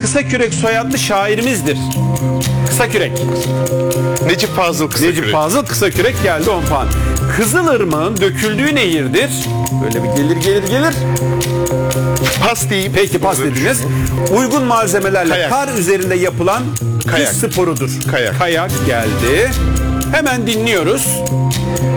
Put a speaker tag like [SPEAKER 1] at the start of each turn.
[SPEAKER 1] Kısakürek soyadlı şairimizdir. Kısakürek.
[SPEAKER 2] Necip Fazıl Kısakürek.
[SPEAKER 1] Necip Fazıl Kısakürek geldi 10 puan. Kızılırmağın döküldüğü nehirdir. Böyle bir gelir.
[SPEAKER 2] Pas diyeyim.
[SPEAKER 1] Peki pas dediniz. Uygun malzemelerle
[SPEAKER 2] Kayak.
[SPEAKER 1] kar üzerinde yapılan
[SPEAKER 2] Kayak.
[SPEAKER 1] kış sporudur.
[SPEAKER 2] Kayak.
[SPEAKER 1] Kayak geldi. Hemen dinliyoruz.